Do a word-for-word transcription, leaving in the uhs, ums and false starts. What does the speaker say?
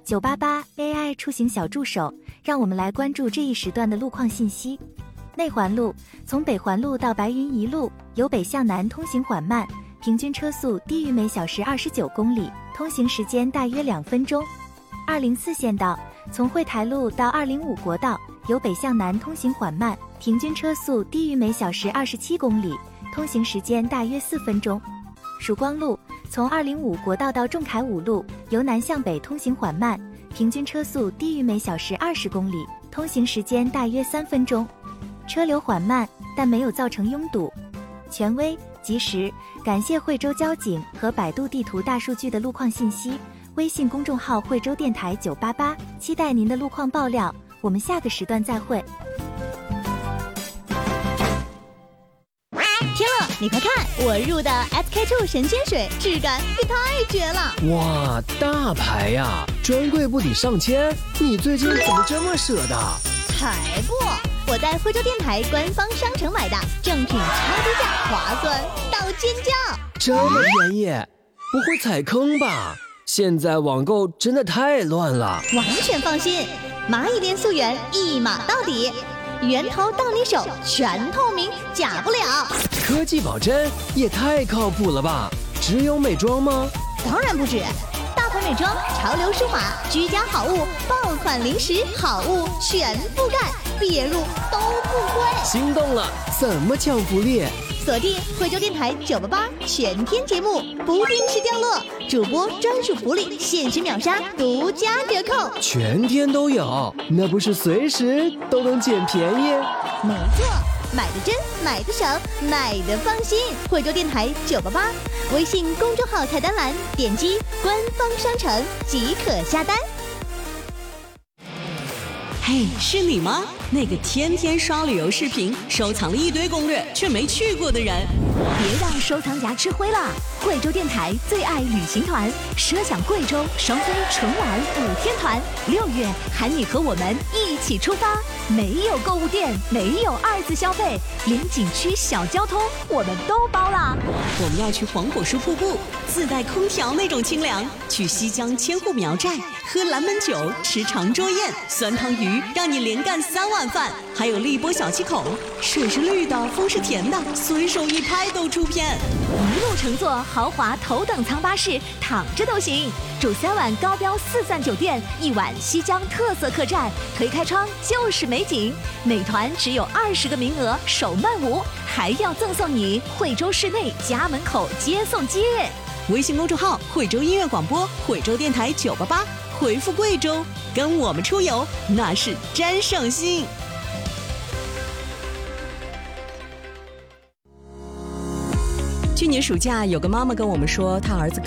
九八八 A I 出行小助手，让我们来关注这一时段的路况信息。内环路从北环路到白云一路，由北向南通行缓慢，平均车速低于每小时二十九公里，通行时间大约两分钟。二零四线道从惠台路到二零五国道，由北向南通行缓慢，平均车速低于每小时二十七公里，通行时间大约四分钟。曙光路从二零五国道到仲恺五路，由南向北通行缓慢，平均车速低于每小时二十公里，通行时间大约三分钟。车流缓慢，但没有造成拥堵。权威、及时，感谢惠州交警和百度地图大数据的路况信息。微信公众号惠州电台九八八，期待您的路况爆料。我们下个时段再会。 天乐，你快看，我入的 S K two 神仙水，质感也太绝了！ 哇，大牌呀，专柜不抵上千，你最近怎么这么舍得？ 才不，我在惠州电台官方商城买的，正品超低价，划算到尖叫！ 这么便宜，不会踩坑吧？现在网购真的太乱了。 完全放心，蚂蚁链溯源一码到底。源头到你手，全透明，假不了。 科技保真也太靠谱了吧？只有美妆吗？ 当然不止，大牌美妆、潮流奢华、居家好物、爆款零食，好物全覆盖，别入都不贵。 心动了，怎么抢福利？ 锁定惠州电台九八八全天节目，不定时掉落，主播专属福利，限时秒杀，独家折扣， 全天都有，那不是随时都能捡便宜？ 没错，买的真，买的省，买的放心。惠州电台九八八，微信公众号菜单栏点击官方商城即可下单。 嘿，是你吗？那个天天刷旅游视频，收藏了一堆攻略却没去过的人。 别让收藏夹吃灰了！贵州电台最爱旅行团，奢享贵州双飞纯玩五天团，六月喊你和我们一起出发。没有购物店，没有二次消费，连景区小交通我们都包了。 我们要去黄果树瀑布，自带空调那种清凉；去西江千户苗寨，喝蓝门酒，吃长桌宴，酸汤鱼让你连干三碗饭。还有荔波小七口，水是绿的，风是甜的，随手一拍都出片。 一路乘坐豪华头等舱巴士，躺着都行。住三晚高标四赞酒店，一晚西江特色客栈，推开窗就是美景。每团只有二十个名额，首慢无，还要赠送你惠州市内家门口接送接。 微信公众号惠州音乐广播，惠州电台九八八，回复贵州，跟我们出游那是真省心。去年暑假，有个妈妈跟我们说，她儿子